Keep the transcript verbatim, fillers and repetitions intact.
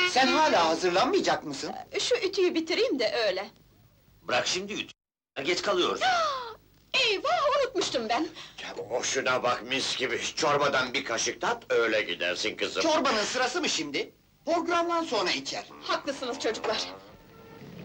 Sen hala hazırlanmayacak mısın? Şu ütüyü bitireyim de öyle. Bırak şimdi ütü. Geç kalıyoruz. Eyvah, unutmuştum ben! Ya boşuna bak mis gibi, çorbadan bir kaşık tat, öyle gidersin kızım. Çorbanın sırası mı şimdi? Programdan sonra içer. Haklısınız çocuklar.